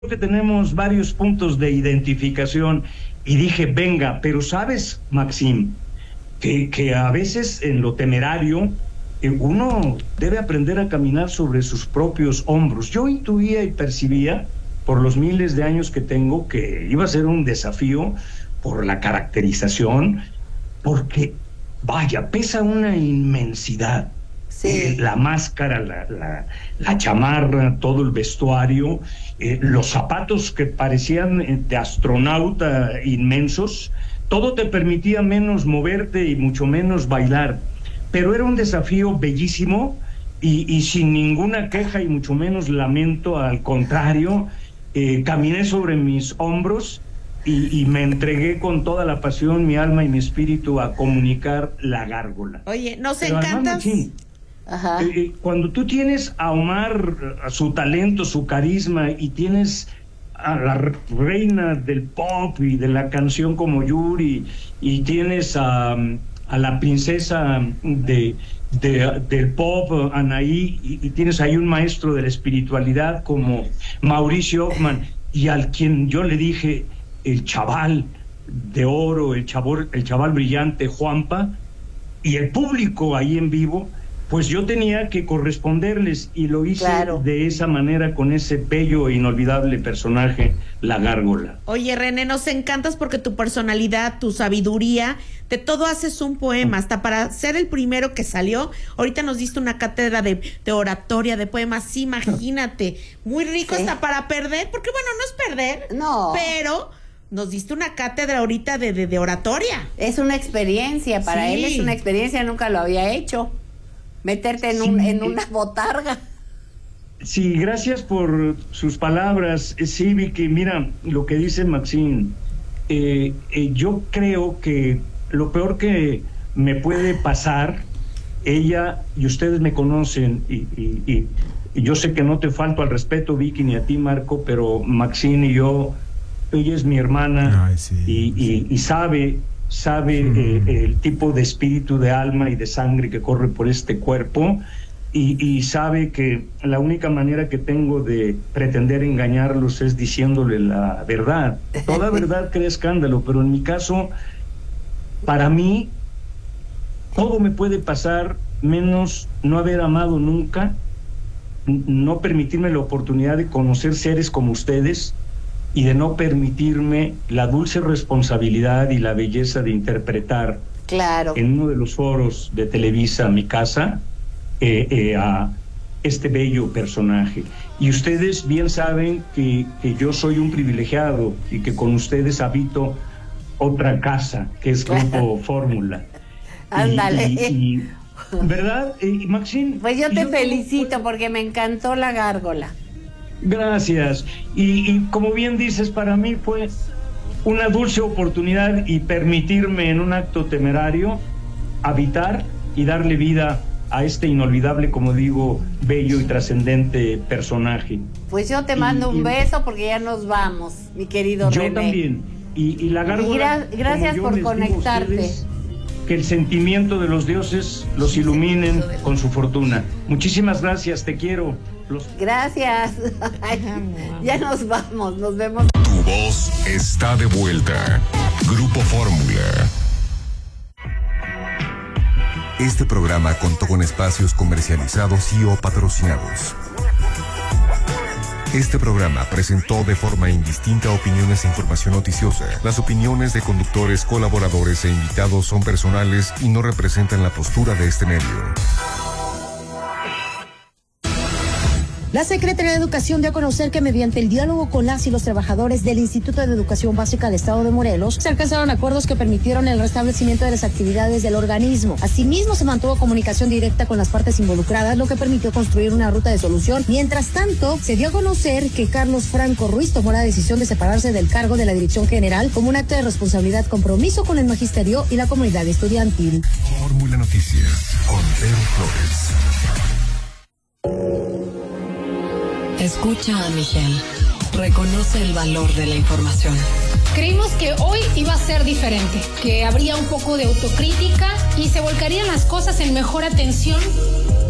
que tenemos varios puntos de identificación y dije, venga, pero sabes, Maxim, que a veces en lo temerario uno debe aprender a caminar sobre sus propios hombros. Yo intuía y percibía, por los miles de años que tengo, que iba a ser un desafío por la caracterización, porque, vaya, pesa una inmensidad. Sí. La máscara, la chamarra, todo el vestuario, los zapatos que parecían de astronauta inmensos, todo te permitía menos moverte y mucho menos bailar. Pero era un desafío bellísimo y sin ninguna queja y mucho menos lamento, al contrario, caminé sobre mis hombros y me entregué con toda la pasión, mi alma y mi espíritu a comunicar la gárgola. Oye, nos Pero encantas. Ajá. Cuando tú tienes a Omar, a su talento, su carisma, y tienes a la reina del pop y de la canción como Yuri, y tienes a la princesa del pop, Anaí, y tienes ahí un maestro de la espiritualidad como Mauricio Ockman, y al quien yo le dije el chaval de oro, el chaval brillante, Juanpa, y el público ahí en vivo, pues yo tenía que corresponderles, y lo hice de esa manera, con ese bello e inolvidable personaje, la gárgola. Oye, René, nos encantas porque tu personalidad, tu sabiduría, de todo haces un poema, hasta para ser el primero que salió. Ahorita nos diste una cátedra de oratoria, de poemas, sí, imagínate, muy rico, hasta para perder, porque bueno, no es perder, no, pero nos diste una cátedra ahorita de oratoria. Es una experiencia, para él es una experiencia, nunca lo había hecho. Meterte en una botarga. Sí, gracias por sus palabras. Sí, Vicky, mira lo que dice Maxim. Yo creo que lo peor que me puede pasar, ella y ustedes me conocen, y yo sé que no te falto al respeto, Vicky, ni a ti, Marco, pero Maxim y yo, ella es mi hermana. Ay, sí, y sabe el tipo de espíritu, de alma y de sangre que corre por este cuerpo, y sabe que la única manera que tengo de pretender engañarlos es diciéndole la verdad. Toda verdad crea escándalo, pero en mi caso, para mí, todo me puede pasar menos no haber amado nunca, no permitirme la oportunidad de conocer seres como ustedes, y de no permitirme la dulce responsabilidad y la belleza de interpretar en uno de los foros de Televisa, mi casa, a este bello personaje. Y ustedes bien saben que yo soy un privilegiado y que con ustedes habito otra casa, que es Grupo Fórmula. Ándale. ¿Verdad, Maxim? Pues yo te felicito porque me encantó la gárgola. Gracias. Y como bien dices, para mí fue una dulce oportunidad y permitirme en un acto temerario habitar y darle vida a este inolvidable, como digo, bello y trascendente personaje. Pues yo te mando un beso porque ya nos vamos, mi querido René. Yo también. Y la gárgola, gracias por conectarte. Ustedes, que el sentimiento de los dioses los iluminen con su fortuna. Muchísimas gracias, te quiero. Gracias. Ay, ya nos vamos, nos vemos. Tu voz está de vuelta. Grupo Fórmula. Este programa contó con espacios comercializados y o patrocinados. Este programa presentó de forma indistinta opiniones e información noticiosa. Las opiniones de conductores, colaboradores e invitados son personales y no representan la postura de este medio. La Secretaría de Educación dio a conocer que mediante el diálogo con las y los trabajadores del Instituto de Educación Básica del Estado de Morelos, se alcanzaron acuerdos que permitieron el restablecimiento de las actividades del organismo. Asimismo, se mantuvo comunicación directa con las partes involucradas, lo que permitió construir una ruta de solución. Mientras tanto, se dio a conocer que Carlos Franco Ruiz tomó la decisión de separarse del cargo de la Dirección General como un acto de responsabilidad, compromiso con el magisterio y la comunidad estudiantil. Fórmula Noticias con Vero Flores. Escucha a Miguel. Reconoce el valor de la información. Creímos que hoy iba a ser diferente, que habría un poco de autocrítica y se volcarían las cosas en mejor atención